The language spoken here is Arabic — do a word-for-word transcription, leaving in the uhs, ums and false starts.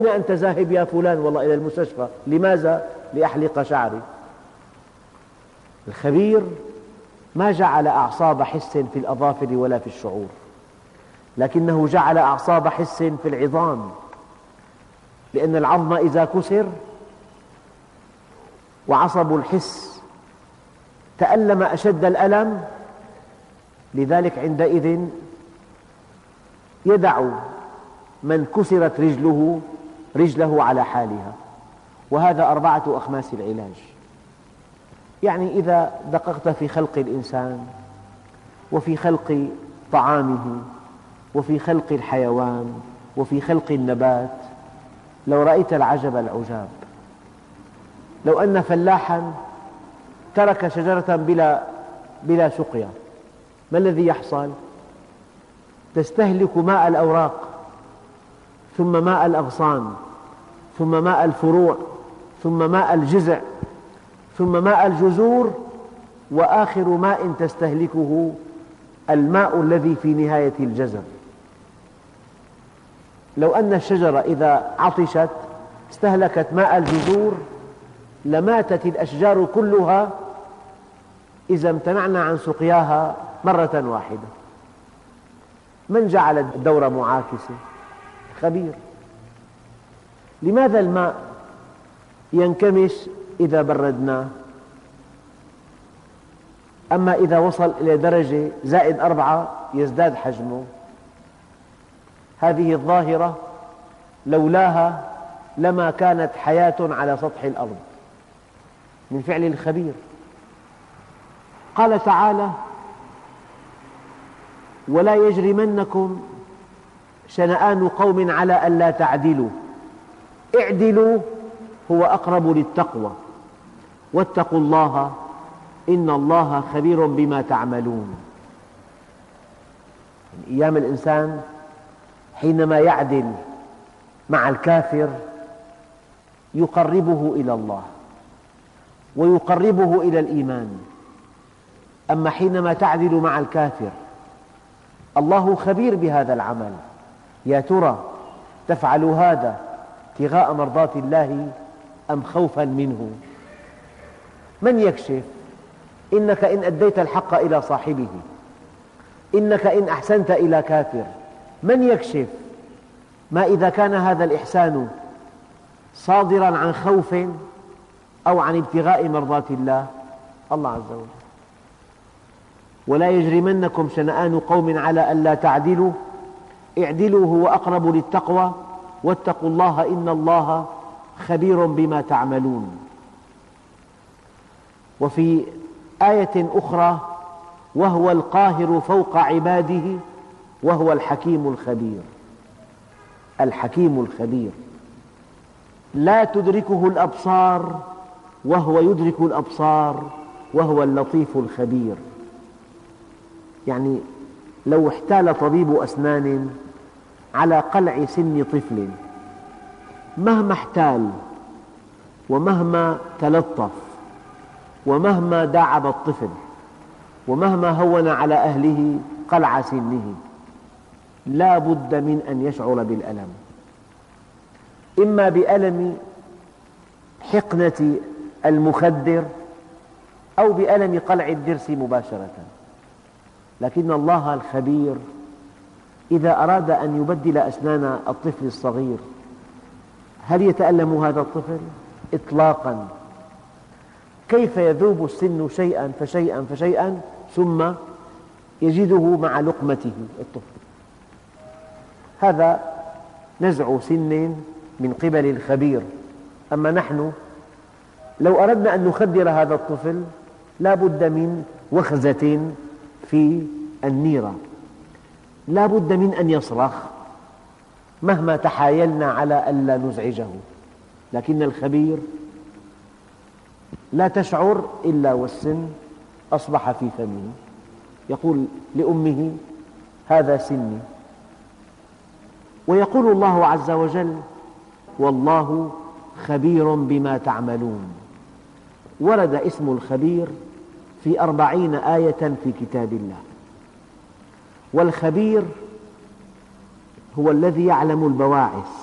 أين أنت ذاهب يا فلان؟ والله إلى المستشفى. لماذا؟ لأحلق شعري. الخبير ما جعل أعصاب حس في الأظافر ولا في الشعور، لكنه جعل أعصاب حس في العظام، لأن العظم إذا كسر وعصب الحس تألم أشد الألم، لذلك عندئذ يدع من كسرت رجله رجله على حالها. وهذا أربعة أخماس العلاج. يعني إذا دققت في خلق الإنسان وفي خلق طعامه وفي خلق الحيوان وفي خلق النبات، لو رأيت العجب العجاب. لو أن فلاحا ترك شجرة بلا, بلا سقيا، ما الذي يحصل؟ تستهلك ماء الأوراق، ثم ماء الأغصان، ثم ماء الفروع، ثم ماء الجذع، ثم ماء الجذور، وآخر ماء تستهلكه الماء الذي في نهاية الجذر. لو أن الشجرة إذا عطشت استهلكت ماء الجذور لماتت الأشجار كلها إذا امتنعنا عن سقياها مرة واحدة. من جعل الدورة معاكسة؟ خبير. لماذا الماء ينكمش إذا بردناه، أما إذا وصل إلى درجة زائد أربعة يزداد حجمه؟ هذه الظاهرة لولاها لما كانت حياة على سطح الأرض، من فعل الخبير. قال تعالى: ولا يجرمنكم شنآن قوم على ألا تعدلوا اعدلوا هو أقرب للتقوى واتقوا الله إن الله خبير بما تعملون. أيام الإنسان حينما يعدل مع الكافر يقربه إلى الله ويقربه إلى الإيمان. أما حينما تعدل مع الكافر الله خبير بهذا العمل. يا ترى تفعل هذا ابتغاء مرضات الله أم خوفا منه؟ من يكشف؟ إنك إن أديت الحق إلى صاحبه، إنك إن أحسنت إلى كافر، من يكشف ما إذا كان هذا الإحسان صادرا عن خوف أو عن ابتغاء مرضات الله؟ الله عز وجل. ولا يجرمنكم شنآن قوم على ألا تعدلوا اعدلوا هو أقرب للتقوى واتقوا الله إن الله خبير بما تعملون. وفي آية أخرى: وهو القاهر فوق عباده وهو الحكيم الخبير. الحكيم الخبير لا تدركه الأبصار وهو يدرك الأبصار وهو اللطيف الخبير. يعني لو احتال طبيب أسنان على قلع سن طفل، مهما احتال ومهما تلطف ومهما داعب الطفل ومهما هون على أهله قلع سنه، لا بد من أن يشعر بالألم، إما بألم حقنة المخدر أو بألم قلع الضرس مباشرة. لكن الله الخبير إذا أراد أن يبدل أسنان الطفل الصغير هل يتألم هذا الطفل؟ إطلاقا. كيف يذوب السن شيئا فشيئا فشيئا ثم يجده مع لقمته الطفل؟ هذا نزع سن من قبل الخبير. أما نحن لو أردنا أن نخدر هذا الطفل لا بد من وخزة في النيرة، لا بد من أن يصرخ مهما تحايلنا على ألا نزعجه. لكن الخبير لا تشعر إلا والسن أصبح في فمه، يقول لأمه: هذا سني. ويقول الله عز وجل: والله خبير بما تعملون. ورد اسم الخبير في أربعين آية في كتاب الله. والخبير هو الذي يعلم البواعث